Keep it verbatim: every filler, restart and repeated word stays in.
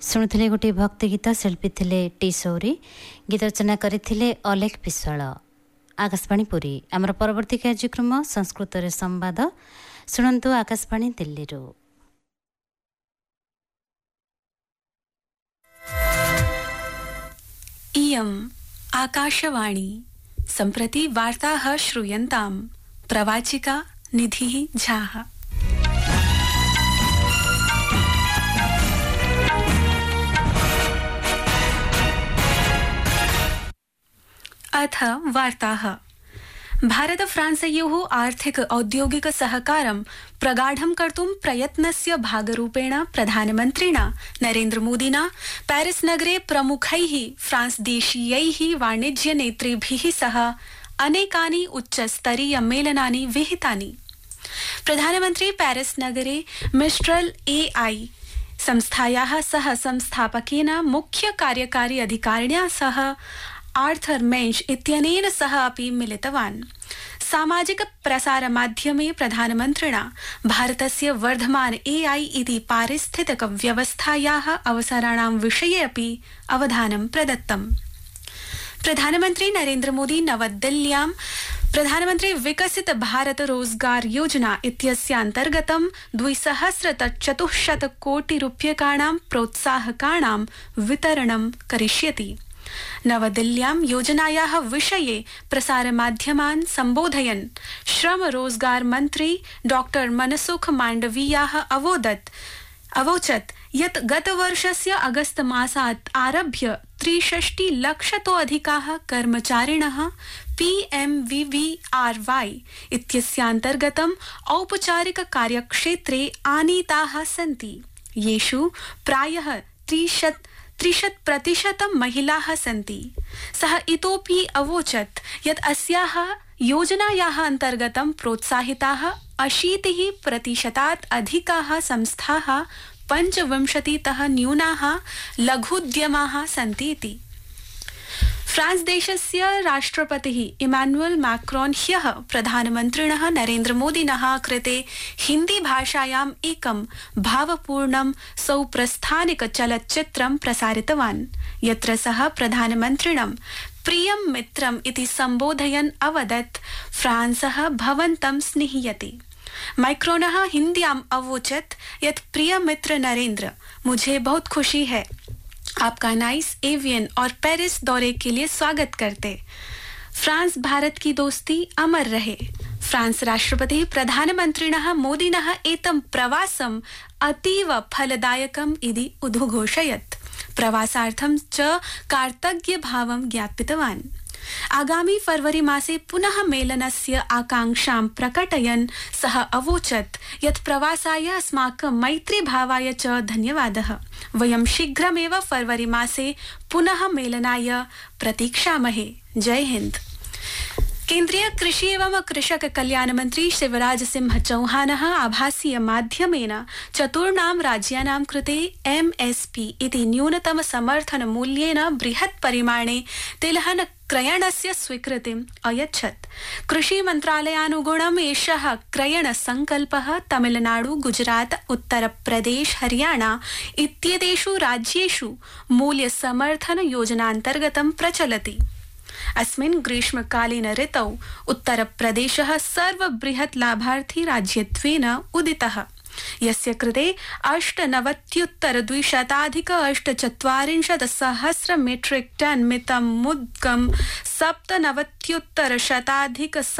शुणुले गोटे भक्ति गीत शिल्पी थिले टी सौरी गीत रचना करथिले अलेख विश्वाल। आकाशवाणी पुरी आमर परवर्ती कार्यक्रम संस्कृत रे संवाद शुणु आकाशवाणी दिल्ली रो। इयम् आकाशवाणी सम्प्रति वार्ताः श्रूयन्ताम्। प्रवाचिका निधिः झाः। अथ वार्ताः। भारत फ्रांसयोः आर्थिक औद्योगिक सहकारं प्रगाढं कर्तुं प्रयत्नस्य भागरूपेण प्रधानमन्त्रिणा नरेन्द्र मोदिना पेरिस नगरे प्रमुखैः फ्रांस देशीयैः वाणिज्य नेतृभिः सह अनेकानि उच्चस्तरीय मेलनानि विहितानि। प्रधानमन्त्री पेरिस नगरे मिस्ट्रल एआई संस्थायाः सह संस्थापकेन मुख्य कार्यकारी अधिकारिण्या सह आर्थर मेंश इत्यनेन सह अपि मिलितवान्। सामाजिक प्रसार माध्यमे प्रधानमन्त्रिणा भारतस्य वर्धमान एआई इति पारिस्थितिक व्यवस्थायाः अवसराणां विषये अपि अवधानं प्रदत्तम्। प्रधानमन्त्री नरेन्द्र मोदी नवदिल्ल्यां प्रधानमन्त्री विकसित भारत रोजगार योजना इत्यस्यान्तर्गतं द्विसहस्रचतुश्शत कोटि रूप्यकाणां प्रोत्साहकाणां वितरणं करिष्यति। नवदिल्ल्यां योजनायाः विषये प्रसारमाध्यमान् सम्बोधयन् श्रम रोजगार मन्त्री डॉक्टर मनसुख माण्डवीयाः अवोदत् अवोचत् यत् गतवर्षस्य अगस्त मासात् आरभ्य त्रिषष्टि लक्षतो अधिकाः कर्मचारिणः पीएमवीवीआरवाई इत्यस्यान्तर्गतम् औपचारिक कार्यक्षेत्रे आनीताः सन्ति, येषु प्रायः त्रिशत् त्रिशत् प्रतिशतं महिलाः सन्ति। सः इतोपि अवोचत् यत् अस्याः योजनायाः अन्तर्गतं प्रोत्साहिताः अशीतिः प्रतिशतात् अधिकाः संस्थाः पञ्चविंशतितः न्यूनाः लघुद्यमाः सन्ति इति। फ्रांस देशस्य राष्ट्रपतिः इमानुएल मैक्रोन ह्यः प्रधानमन्त्रिणः नरेन्द्र मोदिनः कृते हिन्दी भाषायाम् एकं भावपूर्णं सौप्रस्थानिक चलच्चित्रं प्रसारितवान्, यत्र सः प्रधानमन्त्रिणं प्रियं मित्रम् इति सम्बोधयन् अवदत् फ्रांसः भवन्तं स्निह्यति। मैक्रोनः हिन्द्याम् अवोचत् यत् प्रिय मित्र नरेन्द्र, मुझे बहुत खुशी है आपका नाइस एवियन और पेरिस दौरे के लिए स्वागत करते। फ्रांस भारत की दोस्ती अमर रहे। फ्रांस राष्ट्रपति प्रधानमन्त्रिणः मोदिनः एतं प्रवासम् अतीव फलदायकम् इति उद्घोषयत्। प्रवासार्थं च कार्तज्ञभावं ज्ञापितवान्। आगामी फरवरी मासे पुनः मेलनस्य आकांक्षां प्रकटयन् सः अवोचत् यत् प्रवासाय अस्माकं मैत्रीभावाय च धन्यवादः। वयं शीघ्रमेव फरवरी मासे पुनः मेलनाय प्रतीक्षामहे। जय हिंद। केन्द्रीय कृषि एवं कृषक कल्याण मंत्री शिवराज सिंह चौहानः आभासीय माध्यमेन चतुर्णां राज्यानां कृते एमएसपी इति न्यूनतम समर्थन मूल्येन बृहत् परिमाणे तिलहन क्रयणस्य स्वीकृतिम् अयच्छत्। कृषि मन्त्रालयानुगुणम् एषः क्रयण संकल्पः तमिलनाडु, गुजरात, उत्तर प्रदेश, हरियाणा इत्येतेषु राज्येषु मूल्य समर्थन योजनान्तर्गतं प्रचलति। अस्मिन् ग्रीष्मकालीन ऋतौ उत्तर प्रदेशः सर्वबृहत् लाभार्थी राज्यत्वेन उदितः, यस्य कृते अष्टनवत्युत्तर द्विशताधिक अष्टचत्वारिंशत् सहस्र मेट्रिक टन मितं मुद्गं सप्तनवत्युत्तर शताधिक